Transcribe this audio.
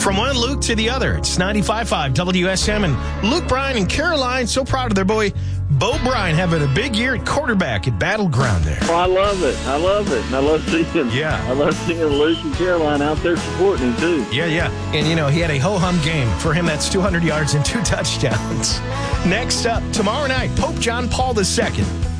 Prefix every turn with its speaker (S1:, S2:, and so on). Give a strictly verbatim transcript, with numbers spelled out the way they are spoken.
S1: From one Luke to the other, it's ninety-five point five W S M. And Luke Bryan and Caroline, so proud of their boy, Bo Bryan, having a big year at quarterback at Battleground there.
S2: Oh, I love it. I love it. And I love seeing,
S1: yeah.
S2: I love seeing Luke and Caroline out there supporting him, too.
S1: Yeah, yeah. And, you know, he had a ho-hum game. For him, that's two hundred yards and two touchdowns. Next up, tomorrow night, Pope John Paul the Second